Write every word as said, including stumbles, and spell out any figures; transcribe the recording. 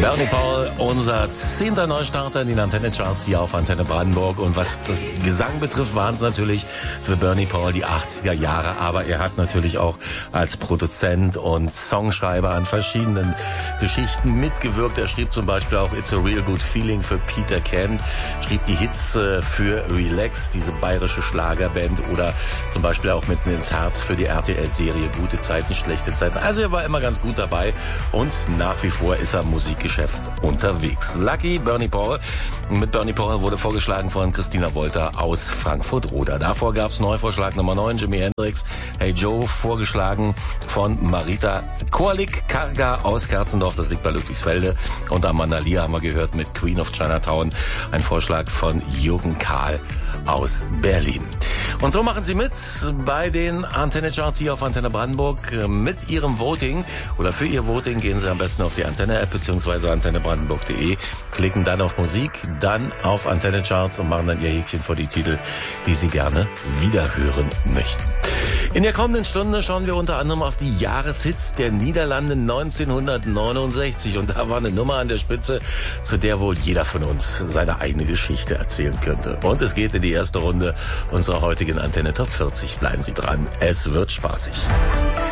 Bernie Paul, unser zehnter Neustarter in den Antenne-Charts hier auf Antenne Brandenburg. Und was das Gesang betrifft, waren es natürlich für Bernie Paul die achtziger Jahre. Aber er hat natürlich auch als Produzent und Songschreiber an verschiedenen Geschichten mitgewirkt. Er schrieb zum Beispiel auch It's a Real Good Feeling für Peter Kent, schrieb die Hits für Relax, diese bayerische Schlagerband, oder zum Beispiel auch Mitten ins Herz für die R T L-Serie Gute Zeiten, schlechte Zeiten. Also er war immer ganz gut dabei und nach wie vor ist er im Musikgeschäft unterwegs. Lucky Bernie Paul. Mit Bernie Paul wurde vorgeschlagen von Christina Wolter aus Frankfurt-Oder. Davor gab es Neuvorschlag Nummer neun, Jimi Hendrix, Hey Joe, vorgeschlagen von Marita Korlik, Karga aus Kerzendorf, das liegt bei Ludwigsfelde. Und Amanda Lear haben wir gehört mit Queen of Chinatown, ein Vorschlag von Jürgen Kahl aus Berlin. Und so machen Sie mit bei den Antenne-Charts hier auf Antenne Brandenburg mit Ihrem Voting. Oder für Ihr Voting gehen Sie am besten auf die Antenne-App bzw. antenne brandenburg punkt de, klicken dann auf Musik, dann auf Antenne-Charts und machen dann Ihr Häkchen vor die Titel, die Sie gerne wiederhören möchten. In der kommenden Stunde schauen wir unter anderem auf die Jahreshits der Niederlande neunzehnhundertneunundsechzig. Und da war eine Nummer an der Spitze, zu der wohl jeder von uns seine eigene Geschichte erzählen könnte. Und es geht in die erste Runde unserer heutigen Antenne Top vierzig. Bleiben Sie dran, es wird spaßig.